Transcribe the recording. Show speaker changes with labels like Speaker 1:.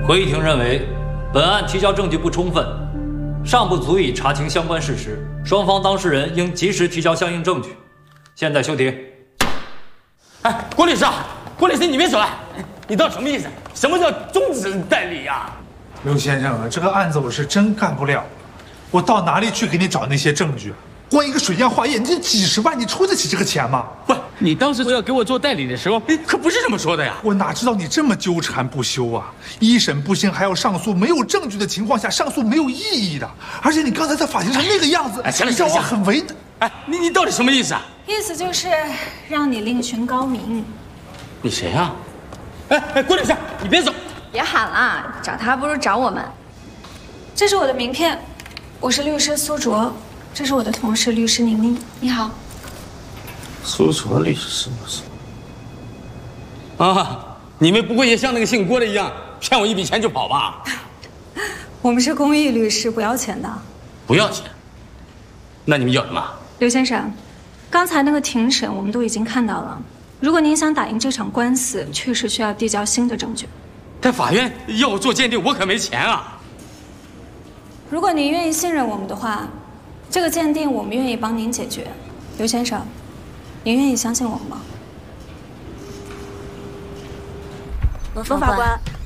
Speaker 1: 会议庭认为，本案提交证据不充分，尚不足以查清相关事实，双方当事人应及时提交相应证据。现在休庭。
Speaker 2: 哎，郭律师，郭律师，你别走啊！你到底什么意思？什么叫终止代理呀？
Speaker 3: 刘先生啊，这个案子我是真干不了，我到哪里去给你找那些证据？光一个水漾化验，你这几十万，你出得起这个钱吗？
Speaker 2: 不，你当时要给我做代理的时候，可不是这么说的呀。
Speaker 3: 我哪知道你这么纠缠不休啊！一审不行还要上诉，没有证据的情况下上诉没有意义的。而且你刚才在法庭上那个样子，
Speaker 2: 行了，
Speaker 3: 让我很为难。
Speaker 2: 哎，你到底什么意思啊？
Speaker 4: 意思就是让你另寻高明。
Speaker 2: 你谁呀？哎，郭律师，你别走！
Speaker 5: 别喊了，找他不如找我们。
Speaker 4: 这是我的名片，我是律师苏卓，这是我的同事律师宁宁。你好。
Speaker 2: 苏卓律师是啊，你们不会也像那个姓郭的一样，骗我一笔钱就跑吧？
Speaker 4: 我们是公益律师，不要钱的。
Speaker 2: 不要钱？那你们要什么？
Speaker 4: 刘先生，刚才那个庭审我们都已经看到了。如果您想打赢这场官司，确实需要递交新的证据。
Speaker 2: 但法院要我做鉴定，我可没钱啊。
Speaker 4: 如果您愿意信任我们的话，这个鉴定我们愿意帮您解决。刘先生，您愿意相信我们吗？
Speaker 5: 罗法官，